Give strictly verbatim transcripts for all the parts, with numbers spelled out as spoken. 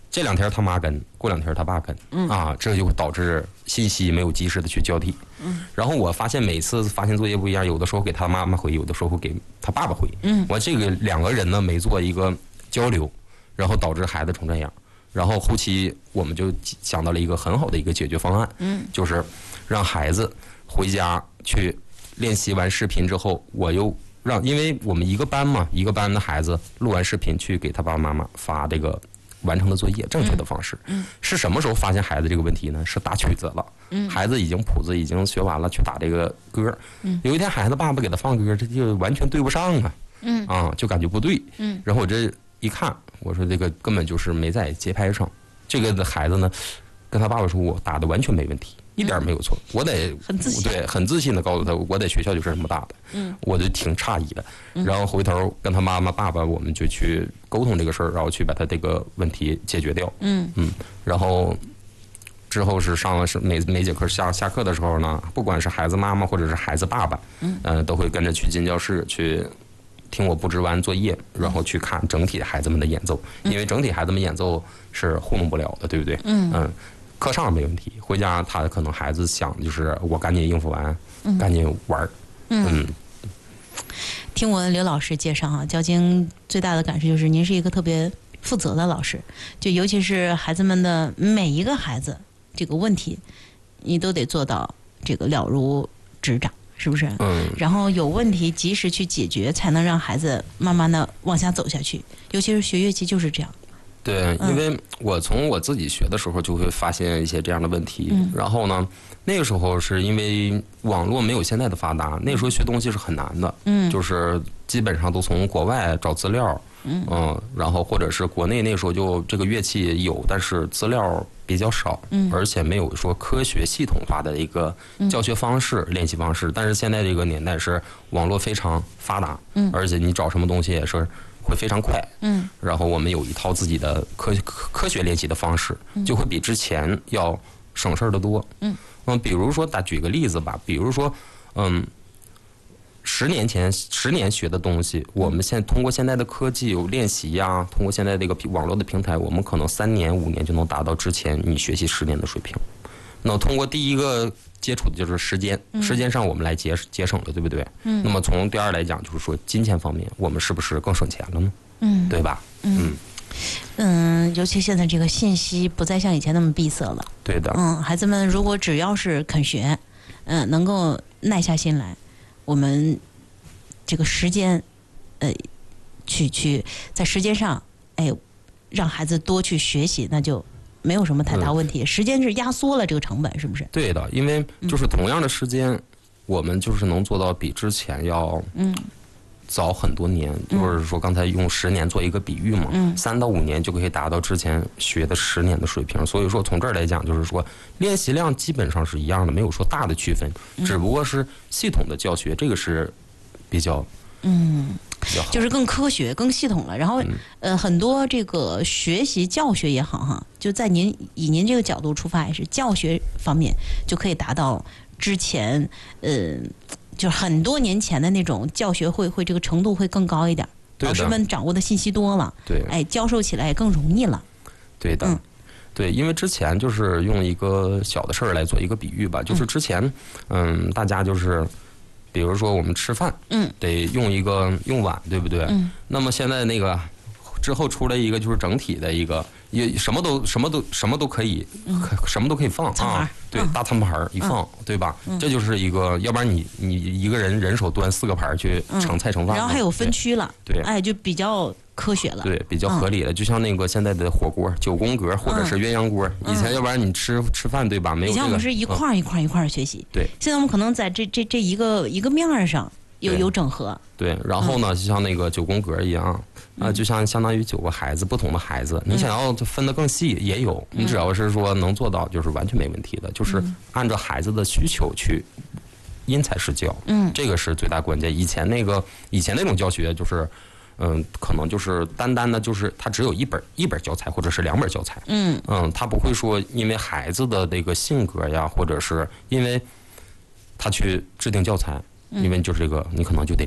这两天他妈跟，过两天他爸跟，嗯啊，这就会导致信息没有及时的去交替。嗯，然后我发现每次发现作业不一样，有的时候给他妈妈回，有的时候给他爸爸回。嗯，我这个两个人呢没做一个交流，然后导致孩子成这样。然后后期我们就想到了一个很好的一个解决方案，嗯，就是让孩子回家去练习完视频之后，我又让，因为我们一个班嘛，一个班的孩子录完视频去给他爸爸妈妈发这个完成的作业，正确的方式。嗯，是什么时候发现孩子这个问题呢？是打曲子了。嗯，孩子已经谱子已经学完了，去打这个歌。嗯，有一天孩子爸爸给他放歌，这就完全对不上啊。嗯，啊，就感觉不对。嗯，然后我这一看，我说这个根本就是没在节拍上。这个的孩子呢，跟他爸爸说，我打的完全没问题。一点没有错，我得很自信， 对，很自信的告诉他，我在学校就是这么打的。嗯，我就挺诧异的。然后回头跟他妈妈、爸爸，我们就去沟通这个事儿，然后去把他这个问题解决掉。嗯嗯，然后之后是上了是每每节课下下课的时候呢，不管是孩子妈妈或者是孩子爸爸，嗯、呃，都会跟着去进教室去听我布置完作业，然后去看整体孩子们的演奏，因为整体孩子们演奏是糊弄不了的，对不对？嗯嗯。课上没问题，回家他可能孩子想就是我赶紧应付完，嗯、赶紧玩。嗯，嗯听我刘老师介绍啊，交京最大的感受就是您是一个特别负责的老师，就尤其是孩子们的每一个孩子这个问题，你都得做到这个了如指掌，是不是？嗯。然后有问题及时去解决，才能让孩子慢慢的往下走下去。尤其是学乐器就是这样。 对，因为我从我自己学的时候就会发现一些这样的问题，嗯、然后呢，那个时候是因为网络没有现在的发达，那时候学东西是很难的，嗯，就是基本上都从国外找资料，嗯，嗯然后或者是国内那时候就这个乐器有，但是资料比较少，嗯，而且没有说科学系统化的一个教学方式、嗯、练习方式。但是现在这个年代是网络非常发达，嗯，而且你找什么东西也是会非常快，嗯，然后我们有一套自己的科科学练习的方式，就会比之前要省事儿得多，嗯，嗯，比如说打举个例子吧，比如说，嗯，十年前十年学的东西，我们现在通过现在的科技有练习呀、啊，通过现在这个网络的平台，我们可能三年五年就能达到之前你学习十年的水平。那通过第一个接触的就是时间，时间上我们来节节省了，对不对？嗯。那么从第二来讲，就是说金钱方面，我们是不是更省钱了呢？嗯，对吧？ 嗯嗯，尤其现在这个信息不再像以前那么闭塞了。 对的。 嗯，孩子们如果只要是肯学，嗯、呃，能够耐下心来，我们这个时间，呃，去去在时间上，哎，让孩子多去学习，那就没有什么太大问题。嗯、时间是压缩了这个成本，是不是？ 对的，因为就是同样的时间，嗯、我们就是能做到比之前要嗯早很多年。嗯、就是说刚才用十年做一个比喻嘛，嗯、三到五年就可以达到之前学的十年的水平。所以说从这儿来讲，就是说练习量基本上是一样的，没有说大的区分，嗯、只不过是系统的教学，这个是比较嗯。 就是更科学、更系统了。然后，呃，很多这个学习教学也好哈，就在您以您这个角度出发，也是教学方面就可以达到之前，呃，就是很多年前的那种教学会会这个程度会更高一点。老师们掌握的信息多了， 对， 哎，教授起来也更容易了。 对的。嗯对，因为之前就是用一个小的事儿来做一个比喻吧，就是之前，嗯，嗯大家就是。比如说我们吃饭，嗯，得用一个用碗，对不对？嗯。那么现在那个之后出来一个就是整体的一个，也什么都什么都什么都可以，嗯、什么都可以放啊。对，大餐盘一放，嗯、对吧？嗯、这就是一个，要不然你你一个人人手端四个盘去盛菜盛饭、嗯， 然后还有分区了， 对， 哎，就比较科学了， 对，比较合理了。嗯、就像那个现在的火锅，九宫格或者是鸳鸯锅，嗯、以前要不然你吃吃饭对吧？没有、这个。以前我们是一块一块一块学习， 对。 现在我们可能在这这这一个一个面儿上有有整合。 对，然后呢，就像那个九宫格一样，啊、呃，就像相当于九个孩子，不同的孩子，你想要分得更细也有，你只要是说能做到，就是完全没问题的，就是按照孩子的需求去因材施教，嗯，这个是最大关键。以前那个以前那种教学就是。嗯，可能就是单单的，就是他只有一本一本教材或者是两本教材，嗯嗯，他不会说因为孩子的那个性格呀，或者是因为他去制定教材，因为就是这个你可能就得练，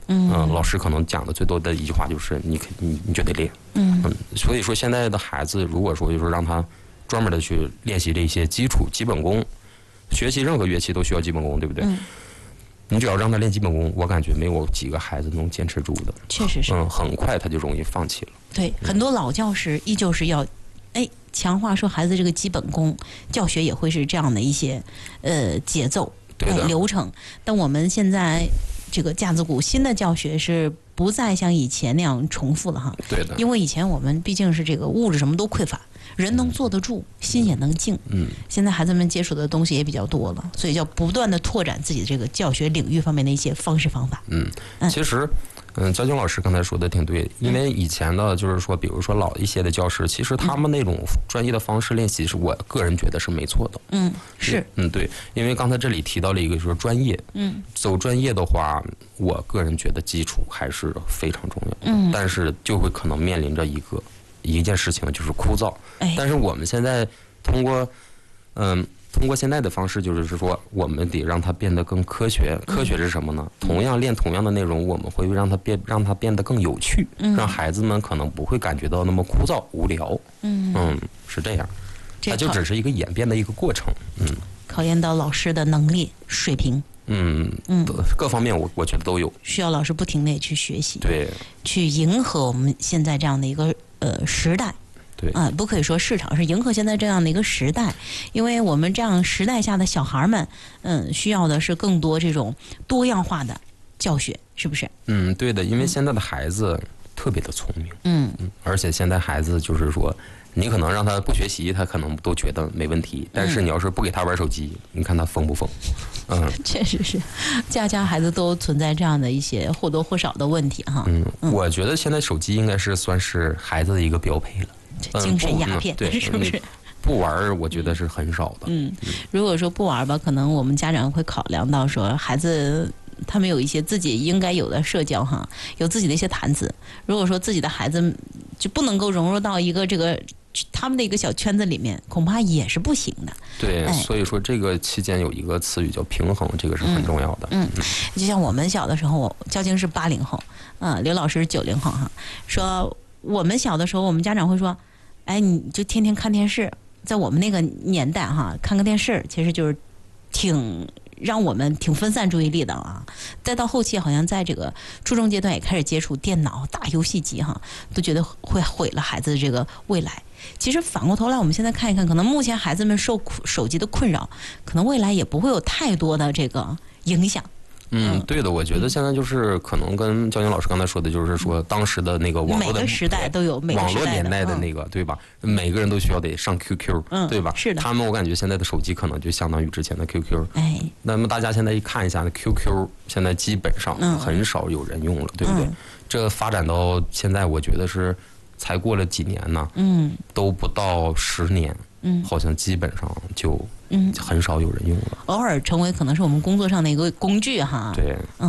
嗯、呃，老师可能讲的最多的一句话就是你你你就得练。嗯嗯，所以说现在的孩子，如果说就是让他专门的去练习这些基础基本功，学习任何乐器都需要基本功，对不对？嗯。你只要让他练基本功，我感觉没有几个孩子能坚持住的。 确实是。 嗯，很快他就容易放弃了。 对，很多老教师依旧是要，哎，强化说孩子这个基本功，教学也会是这样的一些呃节奏、呃、流程。但我们现在这个架子鼓新的教学是不再像以前那样重复了哈。 对的。 因为以前我们毕竟是这个物质什么都匮乏。人能坐得住，心也能静。嗯，现在孩子们接触的东西也比较多了，所以要不断的拓展自己这个教学领域方面的一些方式方法。 嗯，其实，嗯，焦晶老师刚才说的挺对，因为以前的，就是说，比如说老一些的教师，其实他们那种专业的方式练习，是我个人觉得是没错的。 嗯，是。 嗯，对，因为刚才这里提到了一个，就是专业。嗯，走专业的话，我个人觉得基础还是非常重要。嗯，但是就会可能面临着一个。一件事情就是枯燥，但是我们现在通过，嗯，通过现在的方式，就是说，我们得让它变得更科学。科学是什么呢？同样练同样的内容，我们会让它变，让它变得更有趣，让孩子们可能不会感觉到那么枯燥无聊。嗯嗯，是这样，它就只是一个演变的一个过程。嗯， 考验到老师的能力水平。 嗯嗯，各方面我我觉得都有， 需要老师不停地去学习， 对， 去迎合我们现在这样的一个呃时代， 对啊、呃，不可以说市场，是迎合现在这样的一个时代，因为我们这样时代下的小孩们，嗯，需要的是更多这种多样化的教学，是不是？ 嗯，对的，因为现在的孩子特别的聪明，嗯嗯，而且现在孩子就是说。你可能让他不学习，他可能都觉得没问题。但是你要是不给他玩手机，你看他疯不疯？嗯， 确实是，家家孩子都存在这样的一些或多或少的问题哈。 嗯，我觉得现在手机应该是算是孩子的一个标配了， 嗯、精神鸦片， 对， 是不是？ 不玩，我觉得是很少的。 嗯，如果说不玩吧，可能我们家长会考量到说孩子。他们有一些自己应该有的社交哈，有自己的一些谈资。如果说自己的孩子就不能够融入到一个这个他们的一个小圈子里面，恐怕也是不行的。 对，哎、所以说这个期间有一个词语叫平衡，这个是很重要的。 嗯，嗯就像我们小的时候，我焦晶是八零后，嗯、呃，刘老师是九零后哈。说我们小的时候，我们家长会说，哎，你就天天看电视。在我们那个年代哈，看个电视其实就是挺。让我们挺分散注意力的啊！再到后期，好像在这个初中阶段也开始接触电脑、打游戏机哈，都觉得会毁了孩子的这个未来。其实反过头来，我们现在看一看，可能目前孩子们受手机的困扰，可能未来也不会有太多的这个影响。 嗯，对的，我觉得现在就是可能跟焦晶老师刚才说的，就是说当时的那个网络的每个时代都有每个网络年代的那个，对吧？每个人都需要得上 Q Q， 对吧？ 是的。 他们我感觉现在的手机可能就相当于之前的 Q Q。哎，那么大家现在一看一下，Q Q 现在基本上很少有人用了，对不对？这发展到现在，我觉得是才过了几年呢，嗯，都不到十年。嗯，好像基本上就嗯很少有人用了， 偶尔成为可能是我们工作上的一个工具哈。 对，嗯。